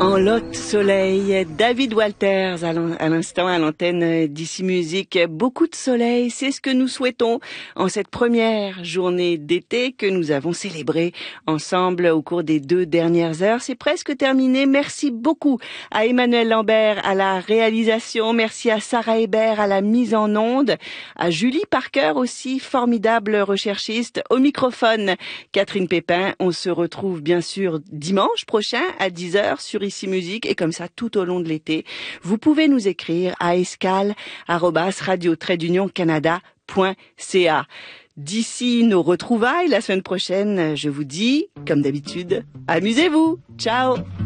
En lot soleil, David Walters à l'instant à l'antenne d'Ici Musique. Beaucoup de soleil, c'est ce que nous souhaitons en cette première journée d'été que nous avons célébrée ensemble au cours des 2 dernières heures. C'est presque terminé. Merci beaucoup à Emmanuel Lambert à la réalisation. Merci à Sarah Hébert à la mise en onde. À Julie Parker aussi, formidable recherchiste. Au microphone, Catherine Pépin. On se retrouve bien sûr dimanche prochain à 10h sur Ici Musique et comme ça tout au long de l'été. Vous pouvez nous écrire à escale@radio-canada.ca. D'ici nos retrouvailles la semaine prochaine, je vous dis, comme d'habitude, amusez-vous. Ciao.